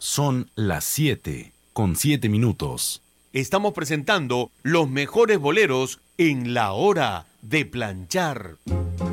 Son las 7:07. Estamos presentando los mejores boleros en la hora de planchar.